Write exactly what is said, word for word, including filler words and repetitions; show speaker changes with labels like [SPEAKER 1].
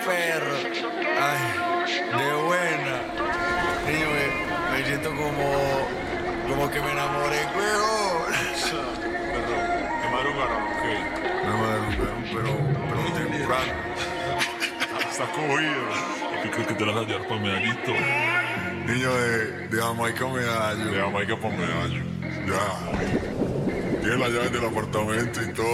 [SPEAKER 1] perro. Ay, de buena. Niño, me, me siento como, como que me enamoré, huevón.
[SPEAKER 2] Perro, ¿te madrugaron? Ok.
[SPEAKER 1] Me madrugaron, pero, pero temprano.
[SPEAKER 2] Está cogido.
[SPEAKER 3] ¿Qué crees que te las vas a llevar para Medallito?
[SPEAKER 1] Niño de, de Jamaica Medallo.
[SPEAKER 2] De Jamaica para Medallo.
[SPEAKER 1] Ya. Tiene las llaves del apartamento y todo.